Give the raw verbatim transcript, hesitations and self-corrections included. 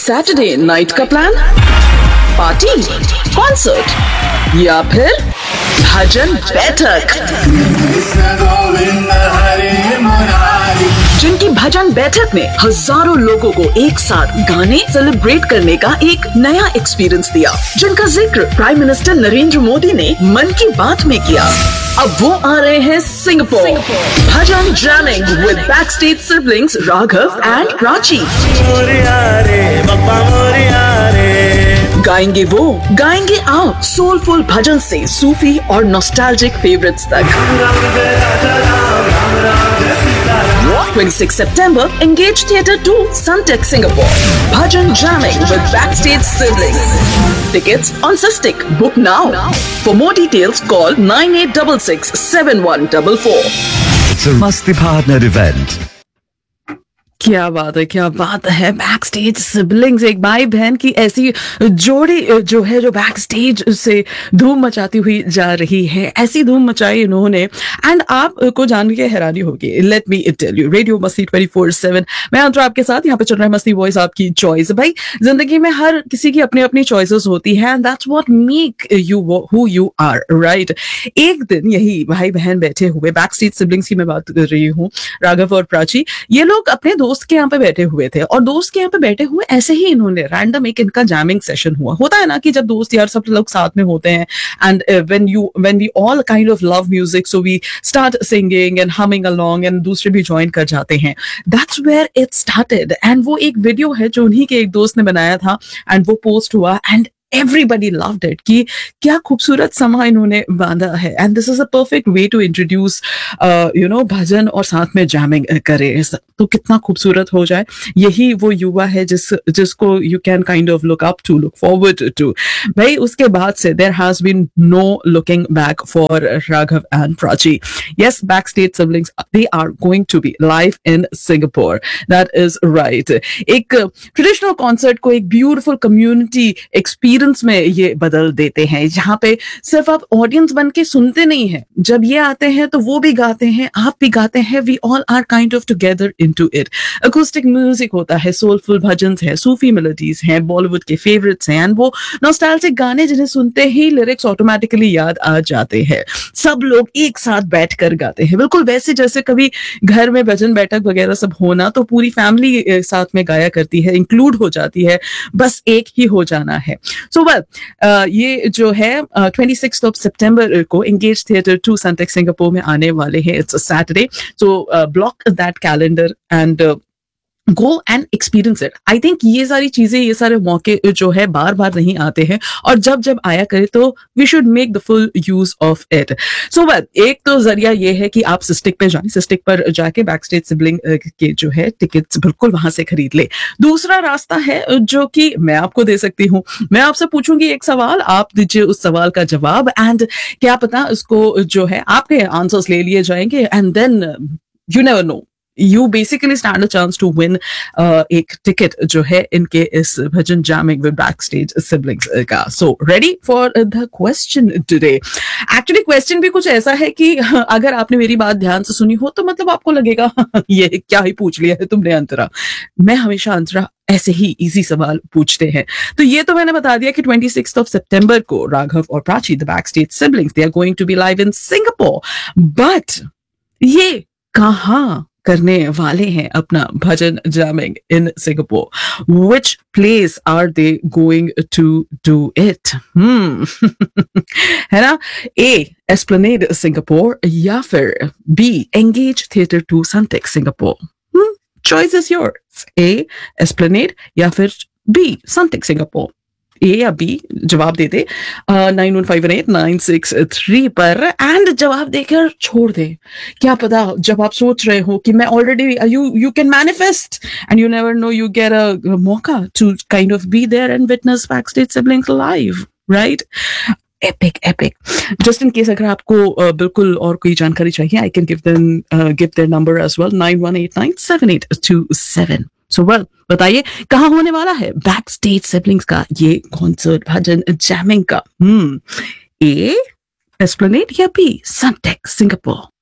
Saturday night का plan, party, concert या फिर भजन बैठक। जिनकी भजन बैठक में हजारों लोगों को एक साथ गाने सेलिब्रेट करने का एक नया एक्सपीरियंस दिया, जिनका जिक्र प्राइम मिनिस्टर नरेंद्र मोदी ने मन की बात में किया। अब वो आ रहे हैं Singapore. Bhajan jamming with backstage siblings Raghav and Prachi. गाएंगे वो, गाएंगे आप सोलफुल भजन से सूफी और नॉस्टैल्जिक फेवरेट्स तक। twenty-sixth September, Engage Theatre two, Suntec, Singapore. Bhajan jamming with backstage siblings. Tickets on Sistik. Book now. For more details, call nine eight six six, seven one four four. It's a Masti Partner event. क्या बात है, क्या बात है। Back stage siblings, एक भाई बहन की ऐसी जोड़ी जो है जो बैक स्टेज से धूम मचाती हुई जा रही है। ऐसी धूम मचाई इन्होंने, एंड आपको जान के हैरानी होगी। Let me tell you, radio मस्ती ट्वेंटी फोर सेवन, मैं अंतरा आपके साथ। यहाँ पे चल रहा है मस्ती वॉइस, आपकी चॉइस। भाई जिंदगी में हर किसी की अपनी अपनी चॉइसेस होती है, and that's what make you who you are, right. एक दिन यही भाई बहन बैठे हुए, बैक स्टेज सिबलिंग्स की मैं बात कर रही हूँ, राघव और प्राची, ये लोग अपने दोस्त के यहाँ पे बैठे हुए थे। और दोस्त के यहाँ पे बैठे हुए ऐसे ही इन्होंने रैंडम एक इनका जैमिंग सेशन हुआ। होता है ना कि जब दोस्त यार सब लोग साथ में होते हैं, and when you when we all kind of love music, so we start singing and humming along, and दूसरे भी ज्वाइन कर जाते हैं। That's where it started. And वो एक वीडियो है जो उन्हीं के एक दोस्त ने बनाया था, एंड वो पोस्ट हुआ, एंड everybody loved it कि क्या खूबसूरत समा इन्होंने बांधा है। And this is a perfect way to introduce you know भजन और साथ में जैमिंग करे तो कितना खूबसूरत हो जाए। यही वो युवा है जिस जिसको you can kind of look up to, look forward to. भाई उसके बाद से there has been no looking back for Raghav and Prachi. Yes, back stage siblings, they are going to be live in Singapore, that is right. एक traditional concert को एक beautiful community experience में ये बदल देते हैं, जहां पे सिर्फ आप ऑडियंस बन के सुनते नहीं हैं, जब ये आते हैं तो वो भी गाते हैं, आप भी गाते हैं। We all are kind of together into it. Acoustic music होता है, सोलफुल भजन्स हैं, सूफी मेलोडीज हैं, बॉलीवुड के फेवरेट्स हैं, एंड वो नॉस्टैल्जिक गाने जिन्हें सुनते ही लिरिक्स ऑटोमेटिकली याद आ जाते हैं। सब लोग एक साथ बैठकर गाते हैं, बिल्कुल वैसे जैसे कभी घर में भजन बैठक वगैरह सब होना तो पूरी फैमिली साथ में गाया करती है, इंक्लूड हो जाती है, बस एक ही हो जाना है। सो वेल, ये जो है ट्वेंटी सिक्स ऑफ सितंबर को engage theatre to Sunteck Singapore में आने वाले हैं। It's a Saturday, so block that calendar and go and experience it. I think ये सारी चीजें, ये सारे मौके जो है बार बार नहीं आते हैं, और जब जब आया करे तो we should make the full use of it. So well, एक तो जरिया ये है कि आप सिस्टिक पे जाएं, सिस्टिक पर जाके बैक स्टेज सिबलिंग के जो है टिकट्स बिल्कुल वहां से खरीद ले। दूसरा रास्ता है जो कि मैं आपको दे सकती हूँ। मैं आपसे पूछूंगी एक सवाल, आप दीजिए उस सवाल का जवाब, एंड क्या पता उसको जो है आपके आंसर्स ले लिए जाएंगे, and then you never know, you basically stand a chance to win uh, एक टिकट जो है इनके इस भजन जैमिंग विद बैकस्टेज सिबलिंग्स का। So ready for the question today? Actually question भी कुछ ऐसा है कि अगर आपने मेरी बात ध्यान से सुनी हो तो मतलब आपको लगेगा ये क्या ही पूछ लिया है तुमने अंतरा। मैं हमेशा अंतरा ऐसे ही इजी सवाल पूछते हैं। तो ये तो मैंने बता दिया कि ट्वेंटी सिक्स्थ ऑफ सितंबर को राघव और Prachi, the backstage siblings, they are going to be live in Singapore. But ये कहाँ करने वाले हैं अपना भजन jamming in Singapore? Which place are they going to do it? Hmm. है ना? A. Esplanade Singapore या फिर B. Engage Theatre two, Suntec, Singapore. Hmm. Choice is yours. A. Esplanade या फिर B. Suntec, Singapore. ए या बी जवाब दे दे nine one five eight nine six three पर, and जवाब देकर छोड़ दे। क्या पता जब आप सोच रहे हो कि मैं already, you you can manifest and you never know, you get a मौका to kind of be there and witness backstage siblings live, right? Epic epic. Just in case अगर आपको uh, बिल्कुल और कोई जानकारी चाहिए, I can give them give their number as well, nine one eight nine seven eight to seven. So well, बताइए कहाँ होने वाला है बैक स्टेज सिबलिंग्स का ये कॉन्सर्ट भजन जैमिंग का? हम्म ए एस्प्लेनेड या बी सनटेक सिंगापुर?